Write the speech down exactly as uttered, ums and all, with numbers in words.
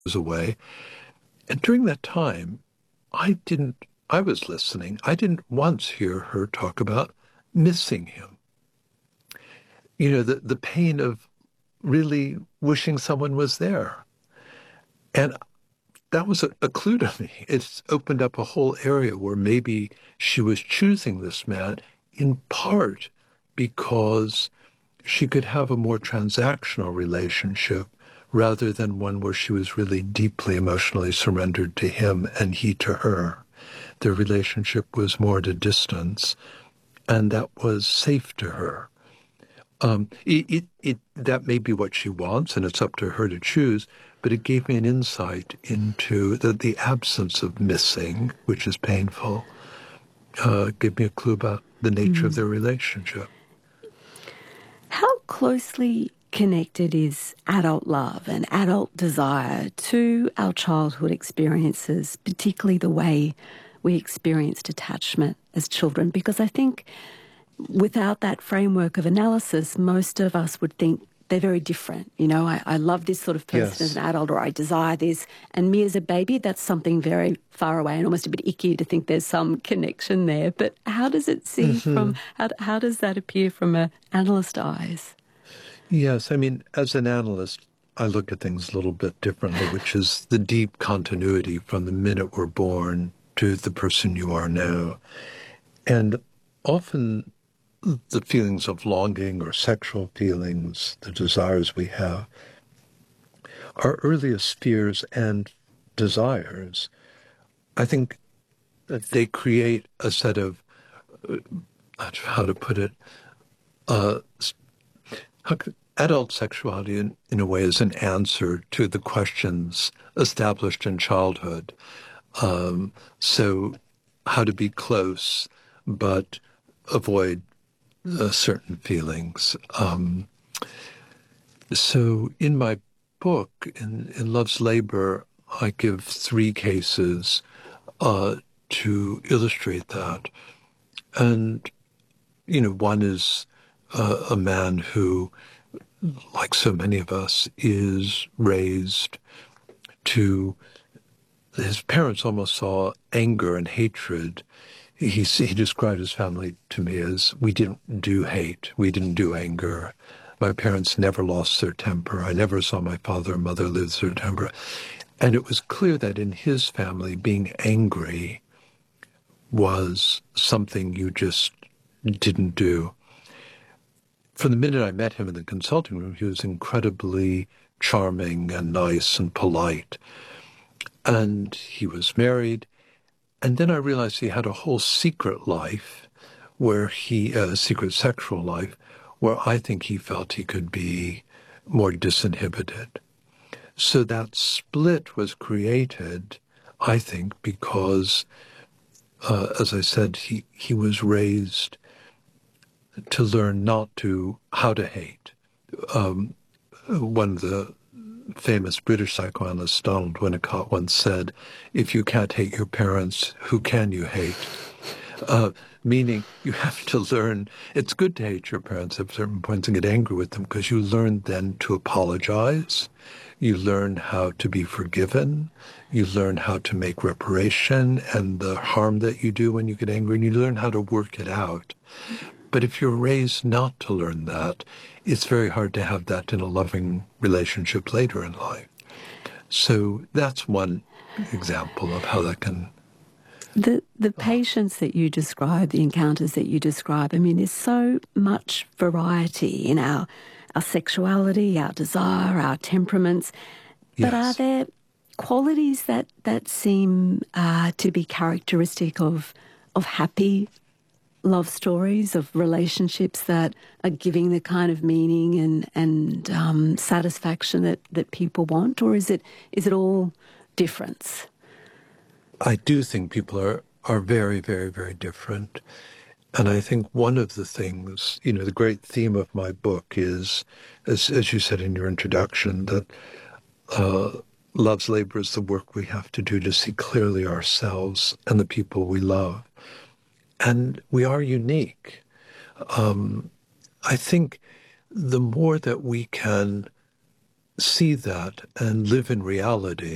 was away. And during that time, I didn't, I was listening. I didn't once hear her talk about missing him. You know, the, the pain of really wishing someone was there. And that was a, a clue to me. It's opened up a whole area where maybe she was choosing this man in part because she could have a more transactional relationship rather than one where she was really deeply emotionally surrendered to him and he to her. Their relationship was more at a distance, and that was safe to her. Um, it, it, it, that may be what she wants, and it's up to her to choose, but it gave me an insight into the, the absence of missing, which is painful, uh, gave me a clue about the nature mm. of their relationship. How closely connected is adult love and adult desire to our childhood experiences, particularly the way we experienced attachment as children? Because I think without that framework of analysis, most of us would think they're very different. You know, I, I love this sort of person yes. as an adult, or I desire this. And me as a baby, that's something very far away and almost a bit icky to think there's some connection there. But how does it seem mm-hmm. from, how, how does that appear from an analyst's eyes? Yes, I mean, as an analyst, I look at things a little bit differently, which is the deep continuity from the minute we're born to the person you are now. And often the feelings of longing or sexual feelings, the desires we have, our earliest fears and desires, I think that they create a set of, uh, how to put it, uh, how could, adult sexuality in, in a way is an answer to the questions established in childhood. Um, so how to be close, but avoid Uh, certain feelings. Um, so in my book, in, in Love's Labor, I give three cases uh, to illustrate that. And, you know, one is uh, a man who, like so many of us, is raised to, his parents almost saw anger and hatred. He, he described his family to me as, we didn't do hate, we didn't do anger. My parents never lost their temper. I never saw my father or mother lose their temper. And it was clear that in his family, being angry was something you just didn't do. From the minute I met him in the consulting room, he was incredibly charming and nice and polite. And he was married. And then I realized he had a whole secret life where he, a uh, secret sexual life, where I think he felt he could be more disinhibited. So that split was created, I think, because, uh, as I said, he, he was raised to learn not to, how to hate. Um, one of the famous British psychoanalyst Donald Winnicott once said, if you can't hate your parents, who can you hate? Uh, meaning you have to learn, it's good to hate your parents at certain points and get angry with them because you learn then to apologize. You learn how to be forgiven. You learn how to make reparation and the harm that you do when you get angry, and you learn how to work it out. But if you're raised not to learn that, it's very hard to have that in a loving relationship later in life. So that's one example of how that can... The the patients that you describe, the encounters that you describe, I mean, there's so much variety in our, our sexuality, our desire, our temperaments. But Yes. Are there qualities that, that seem uh, to be characteristic of of happy love stories, of relationships that are giving the kind of meaning and and um, satisfaction that, that people want, or is it is it all difference? I do think people are are very, very, very different, and I think one of the things, you know, the great theme of my book is, as as you said in your introduction, that uh, Love's Labor is the work we have to do to see clearly ourselves and the people we love. And we are unique. Um, I think the more that we can see that and live in reality,